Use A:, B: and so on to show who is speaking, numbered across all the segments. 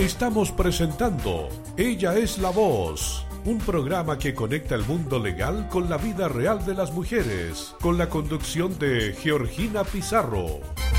A: Estamos presentando Ella es la Voz, un programa que conecta el mundo legal con la vida real de las mujeres, con la conducción de Georgina Pizarro.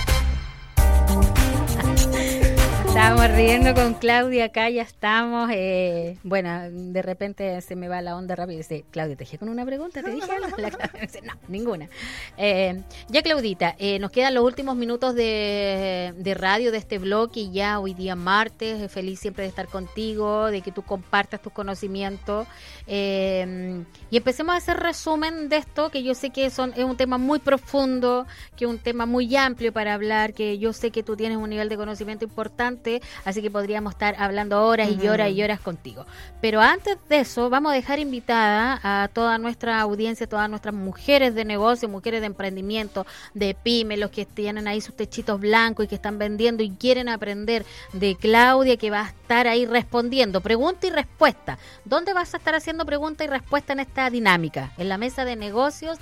B: Estábamos riendo con Claudia, acá ya estamos. Bueno, de repente se me va la onda rápido y dice, Claudia, ¿te dije con una pregunta? ¿Te dije algo? La Claudia dice, no, ninguna. Ya, Claudita, nos quedan los últimos minutos de radio de este bloque y ya hoy día martes, feliz siempre de estar contigo, de que tú compartas tus conocimientos y empecemos a hacer resumen de esto, que yo sé que es un tema muy profundo, que es un tema muy amplio para hablar, que yo sé que tú tienes un nivel de conocimiento importante, así que podríamos estar hablando horas y horas y horas contigo. Pero antes de eso, vamos a dejar invitada a toda nuestra audiencia, todas nuestras mujeres de negocio, mujeres de emprendimiento, de pyme, los que tienen ahí sus techitos blancos y que están vendiendo y quieren aprender de Claudia, que va a estar ahí respondiendo, pregunta y respuesta. ¿Dónde vas a estar haciendo pregunta y respuesta en esta dinámica? En la mesa de negocios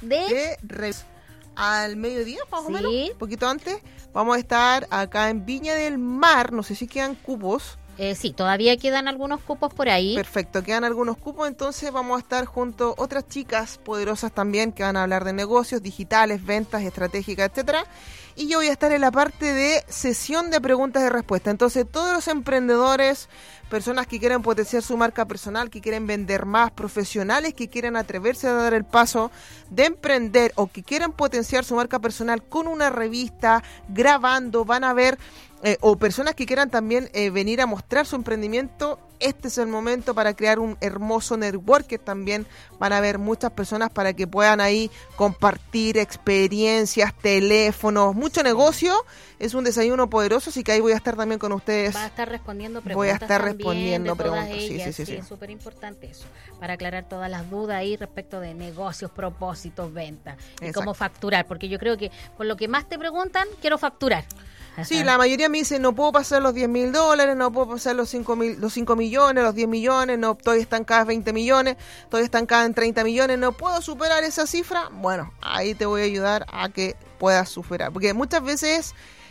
C: al mediodía, más o menos, un poquito antes, vamos a estar acá en Viña del Mar, no sé si quedan cupos.
B: Sí, todavía quedan algunos cupos por ahí.
C: Perfecto, quedan algunos cupos, entonces vamos a estar junto a otras chicas poderosas también que van a hablar de negocios, digitales, ventas, estratégicas, etcétera. Y yo voy a estar en la parte de sesión de preguntas y respuestas. Entonces, todos los emprendedores, personas que quieren potenciar su marca personal, que quieren vender más, profesionales que quieren atreverse a dar el paso de emprender o que quieren potenciar su marca personal con una revista, grabando, van a ver, o personas que quieran también venir a mostrar su emprendimiento, este es el momento para crear un hermoso network, que también van a haber muchas personas para que puedan ahí compartir experiencias, teléfonos, mucho negocio. Es un desayuno poderoso, así que ahí voy a estar también con ustedes.
B: Va a estar respondiendo preguntas.
C: Voy a estar respondiendo
B: preguntas.
C: Ellas.
B: Sí, es súper importante eso, para aclarar todas las dudas ahí respecto de negocios, propósitos, ventas y cómo facturar, porque yo creo que por lo que más te preguntan, quiero facturar.
C: Sí, la mayoría me dice, no puedo pasar los $10,000, no puedo pasar los 5 millones, los 10 millones, no, estoy estancada en 20 millones, estoy estancada en 30 millones, no puedo superar esa cifra. Bueno, ahí te voy a ayudar a que puedas superar, porque muchas veces